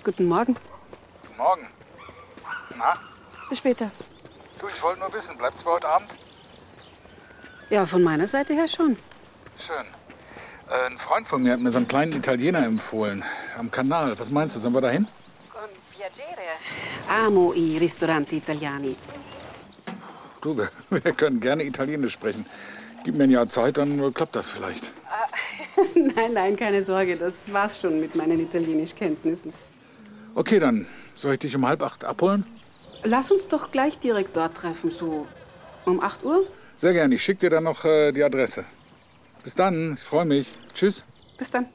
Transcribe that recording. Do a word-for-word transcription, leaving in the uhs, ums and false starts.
Guten Morgen. Guten Morgen. Na? Bis später. Du, ich wollte nur wissen, bleibst du heute Abend? Ja, von meiner Seite her schon. Schön. Äh, ein Freund von mir hat mir so einen kleinen Italiener empfohlen. Am Kanal. Was meinst du, sollen wir da hin? Con piacere. Amo i ristoranti italiani. Du, wir, wir können gerne Italienisch sprechen. Gib mir ein Jahr Zeit, dann klappt das vielleicht. Nein, nein, keine Sorge. Das war's schon mit meinen Italienischkenntnissen. Okay, dann soll ich dich um halb acht abholen? Lass uns doch gleich direkt dort treffen, so um acht Uhr. Sehr gerne. Ich schicke dir dann noch äh, die Adresse. Bis dann. Ich freue mich. Tschüss. Bis dann.